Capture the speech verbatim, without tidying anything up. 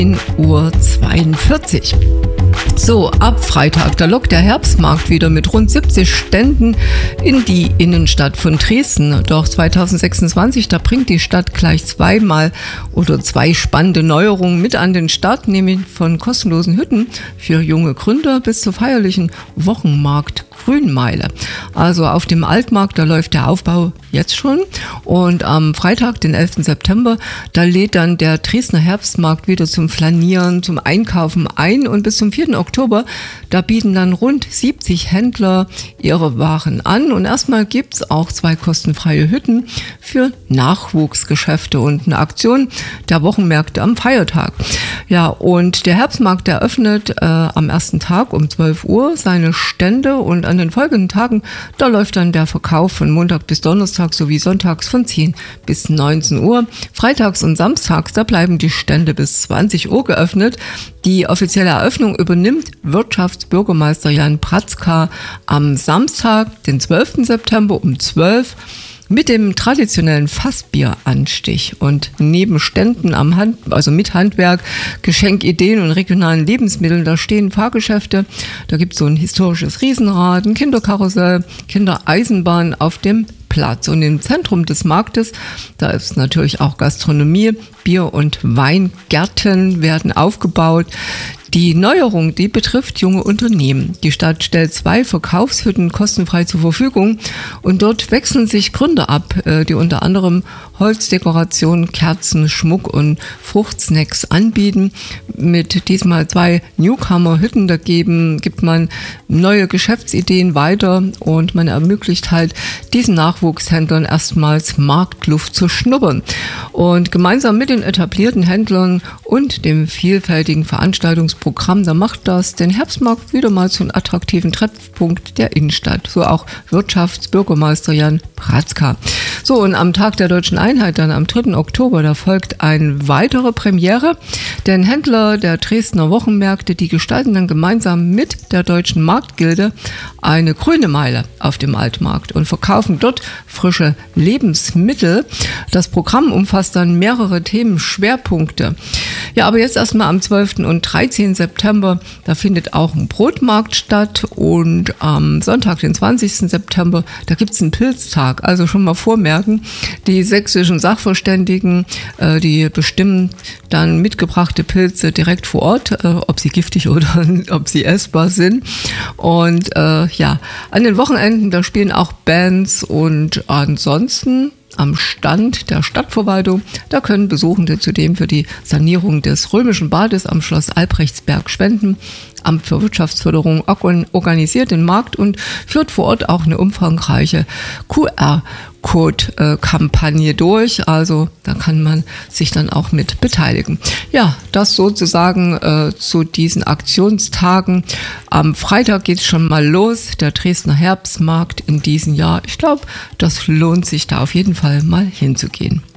zehn Uhr zweiundvierzig. So, ab Freitag, da lockt der Herbstmarkt wieder mit rund siebzig Ständen in die Innenstadt von Dresden. Doch zwanzig sechsundzwanzig, da bringt die Stadt gleich zweimal oder zwei spannende Neuerungen mit an den Start, nämlich von kostenlosen Hütten für junge Gründer bis zur feierlichen Wochenmarkt Grünmeile. Also auf dem Altmarkt, da läuft der Aufbau jetzt schon, und am Freitag, den elften September, da lädt dann der Dresdner Herbstmarkt wieder zum Flanieren, zum Einkaufen ein, und bis zum vierten Oktober, da bieten dann rund siebzig Händler ihre Waren an, und erstmal gibt es auch zwei kostenfreie Hütten für Nachwuchsgeschäfte und eine Aktion der Wochenmärkte am Feiertag. Ja, und der Herbstmarkt eröffnet äh, am ersten Tag um zwölf Uhr seine Stände, und an den folgenden Tagen, da läuft dann der Verkauf von Montag bis Donnerstag sowie sonntags von zehn bis neunzehn Uhr. Freitags und samstags, da bleiben die Stände bis zwanzig Uhr geöffnet. Die offizielle Eröffnung übernimmt Wirtschaftsbürgermeister Jan Pratzka am Samstag, den zwölften September um zwölf Uhr. Mit dem traditionellen Fassbieranstich, und neben Ständen am Hand, also mit Handwerk, Geschenkideen und regionalen Lebensmitteln, da stehen Fahrgeschäfte. Da gibt es so ein historisches Riesenrad, ein Kinderkarussell, Kindereisenbahn auf dem Platz. Und im Zentrum des Marktes, da ist natürlich auch Gastronomie, Bier- und Weingärten werden aufgebaut. Die Neuerung, die betrifft junge Unternehmen. Die Stadt stellt zwei Verkaufshütten kostenfrei zur Verfügung, und dort wechseln sich Gründer ab, die unter anderem Holzdekorationen, Kerzen, Schmuck und Fruchtsnacks anbieten. Mit diesmal zwei Newcomer-Hütten dagegen gibt man neue Geschäftsideen weiter, und man ermöglicht halt diesen Nachwuchshändlern erstmals Marktluft zu schnuppern. Und gemeinsam mit den etablierten Händlern und dem vielfältigen Veranstaltungsprogramm, da macht das den Herbstmarkt wieder mal zu einem attraktiven Treffpunkt der Innenstadt. So auch Wirtschaftsbürgermeister Jan Pratzka. So, und am Tag der Deutschen Einheit, dann am dritten Oktober, da folgt eine weitere Premiere. Denn Händler der Dresdner Wochenmärkte, die gestalten dann gemeinsam mit der Deutschen Marktgilde eine grüne Meile auf dem Altmarkt und verkaufen dort frische Lebensmittel. Das Programm umfasst dann mehrere Themenschwerpunkte. Ja, aber jetzt erstmal am zwölften und dreizehnten September, da findet auch ein Brotmarkt statt, und am Sonntag, den zwanzigsten September, da gibt es einen Pilztag. Also schon mal vormerken, die sächsischen Sachverständigen, äh, die bestimmen dann mitgebrachte Pilze direkt vor Ort, äh, ob sie giftig oder ob sie essbar sind. Und äh, ja, an den Wochenenden, da spielen auch Bands, und ansonsten am Stand der Stadtverwaltung, da können Besuchende zudem für die Sanierung des römischen Bades am Schloss Albrechtsberg spenden. Amt für Wirtschaftsförderung organisiert den Markt und führt vor Ort auch eine umfangreiche Q R-Code-Kampagne durch. Also da kann man sich dann auch mit beteiligen. Ja, das sozusagen äh, zu diesen Aktionstagen. Am Freitag geht es schon mal los, der Dresdner Herbstmarkt in diesem Jahr. Ich glaube, das lohnt sich da auf jeden Fall mal hinzugehen.